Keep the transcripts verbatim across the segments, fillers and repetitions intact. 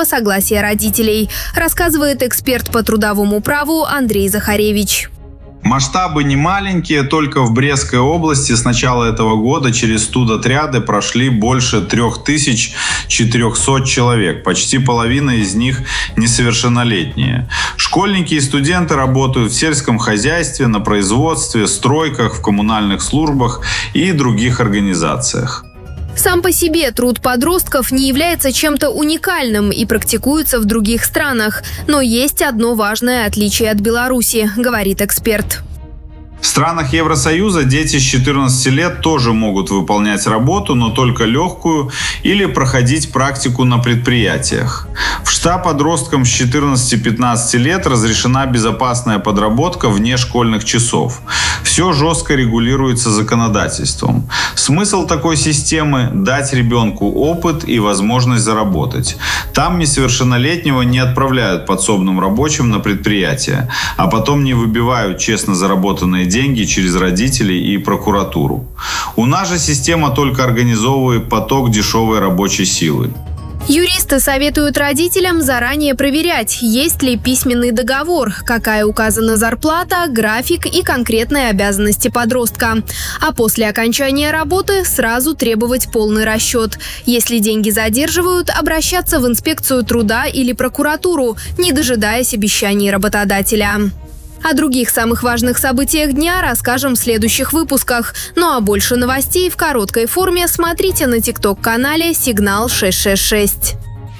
письменного согласия родителей, рассказывает эксперт по трудовому праву Андрей Захаревич. Масштабы не маленькие, только в Брестской области с начала этого года через студотряды прошли больше трёх тысяч четырёхсот человек. Почти половина из них несовершеннолетние. Школьники и студенты работают в сельском хозяйстве, на производстве, стройках, в коммунальных службах и других организациях. Сам по себе труд подростков не является чем-то уникальным и практикуется в других странах. Но есть одно важное отличие от Беларуси, говорит эксперт. В странах Евросоюза дети с четырнадцати лет тоже могут выполнять работу, но только легкую, или проходить практику на предприятиях. В США подросткам с четырнадцати-пятнадцати лет разрешена безопасная подработка вне школьных часов. Все жестко регулируется законодательством. Смысл такой системы – дать ребенку опыт и возможность заработать. Там несовершеннолетнего не отправляют подсобным рабочим на предприятие, а потом не выбивают честно заработанные деньги деньги через родителей и прокуратуру. У нас же система только организовывает поток дешевой рабочей силы. Юристы советуют родителям заранее проверять, есть ли письменный договор, какая указана зарплата, график и конкретные обязанности подростка. А после окончания работы сразу требовать полный расчет. Если деньги задерживают, обращаться в инспекцию труда или прокуратуру, не дожидаясь обещаний работодателя. О других самых важных событиях дня расскажем в следующих выпусках. Ну а больше новостей в короткой форме смотрите на тикток-канале «Сигнал шесть шесть шесть».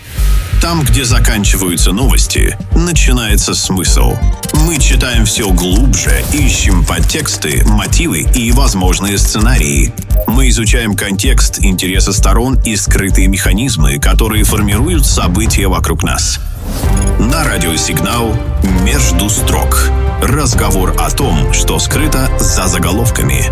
Там, где заканчиваются новости, начинается смысл. Мы читаем все глубже, ищем подтексты, мотивы и возможные сценарии. Мы изучаем контекст, интересы сторон и скрытые механизмы, которые формируют события вокруг нас. На радио «Сигнал» «Между строк». Разговор о том, что скрыто за заголовками.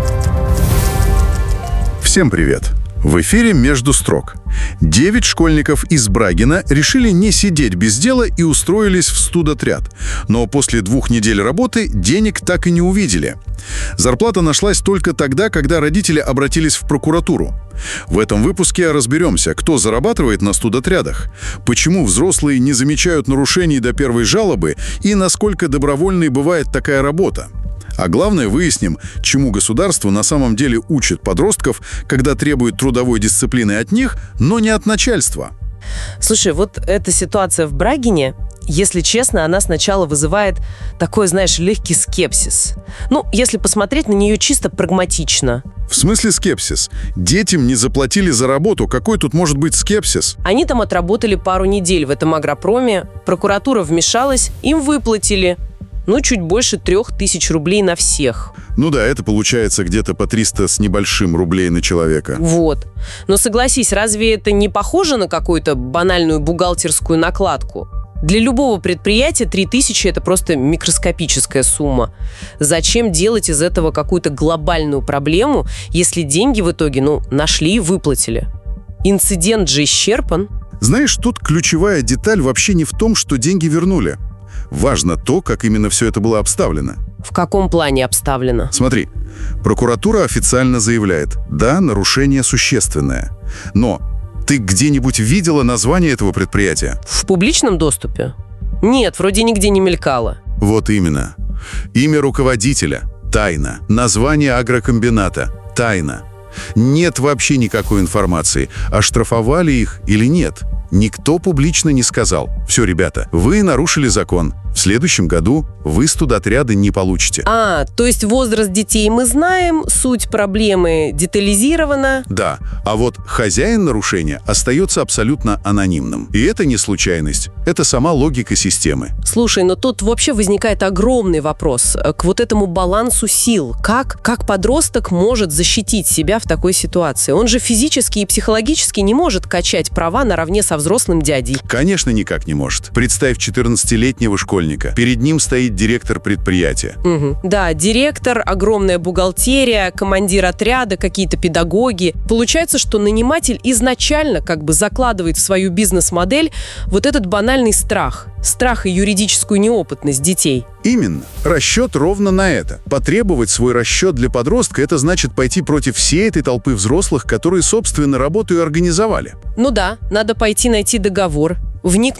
Всем привет! В эфире «Между строк». Девять школьников из Брагина решили не сидеть без дела и устроились в студотряд. Но после двух недель работы денег так и не увидели. Зарплата нашлась только тогда, когда родители обратились в прокуратуру. В этом выпуске разберемся, кто зарабатывает на студотрядах, почему взрослые не замечают нарушений до первой жалобы и насколько добровольной бывает такая работа. А главное, выясним, чему государство на самом деле учит подростков, когда требует трудовой дисциплины от них, но не от начальства. Слушай, вот эта ситуация в Брагине, если честно, она сначала вызывает такой, знаешь, легкий скепсис. Ну, если посмотреть на нее чисто прагматично. В смысле скепсис? Детям не заплатили за работу, какой тут может быть скепсис? Они там отработали пару недель в этом агропроме, прокуратура вмешалась, им выплатили. Ну, чуть больше трех тысяч рублей на всех. Ну да, это получается где-то по триста с небольшим рублей на человека. Вот. Но согласись, разве это не похоже на какую-то банальную бухгалтерскую накладку? Для любого предприятия три тысячи – это просто микроскопическая сумма. Зачем делать из этого какую-то глобальную проблему, если деньги в итоге, ну, нашли и выплатили? Инцидент же исчерпан. Знаешь, тут ключевая деталь вообще не в том, что деньги вернули. Важно то, как именно все это было обставлено. В каком плане обставлено? Смотри, прокуратура официально заявляет, да, нарушение существенное. Но ты где-нибудь видела название этого предприятия? В публичном доступе? Нет, вроде нигде не мелькало. Вот именно. Имя руководителя – тайна. Название агрокомбината – тайна. Нет вообще никакой информации, оштрафовали их или нет. Никто публично не сказал: все, ребята, вы нарушили закон. В следующем году вы студотряды не получите. А, то есть возраст детей мы знаем, суть проблемы детализирована. Да, а вот хозяин нарушения остается абсолютно анонимным. И это не случайность, это сама логика системы. Слушай, но тут вообще возникает огромный вопрос к вот этому балансу сил. Как, как подросток может защитить себя в такой ситуации? Он же физически и психологически не может качать права наравне со взрослым дядей. Конечно, никак не может. Представь четырнадцатилетнего школьника. Перед ним стоит директор предприятия. Угу. Да, директор, огромная бухгалтерия, командир отряда, какие-то педагоги. Получается, что наниматель изначально как бы закладывает в свою бизнес-модель вот этот банальный страх. Страх и юридическую неопытность детей. Именно. Расчет ровно на это. Потребовать свой расчет для подростка – это значит пойти против всей этой толпы взрослых, которые, собственно, работу и организовали. Ну да, надо пойти найти договор, вникнуть